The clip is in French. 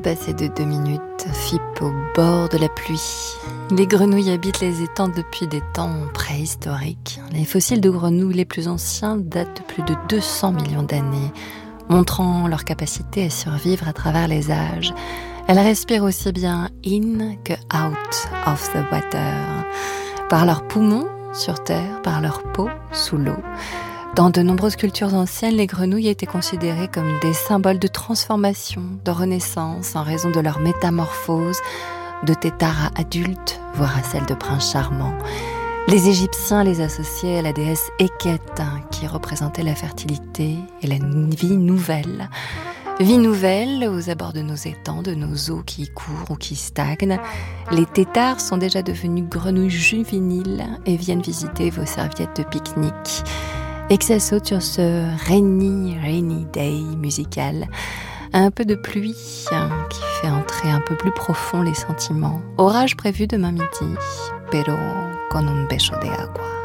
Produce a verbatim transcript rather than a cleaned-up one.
passé de deux minutes, F I P au bord de la pluie. Les grenouilles habitent les étangs depuis des temps préhistoriques. Les fossiles de grenouilles les plus anciens datent de plus de deux cents millions d'années, montrant leur capacité à survivre à travers les âges. Elles respirent aussi bien in que out of the water, par leurs poumons sur terre, par leur peau sous l'eau. Dans de nombreuses cultures anciennes, les grenouilles étaient considérées comme des symboles de transformation, de renaissance, en raison de leur métamorphose, de têtards à adultes, voire à celle de princes charmants. Les Égyptiens les associaient à la déesse Héket, qui représentait la fertilité et la vie nouvelle. Vie nouvelle aux abords de nos étangs, de nos eaux qui courent ou qui stagnent. Les têtards sont déjà devenus grenouilles juvéniles et viennent visiter vos serviettes de pique-nique. Et que ça saute sur ce rainy, rainy day musical. Un peu de pluie hein, qui fait entrer un peu plus profond les sentiments. Orage prévu demain midi, pero con un beso de agua.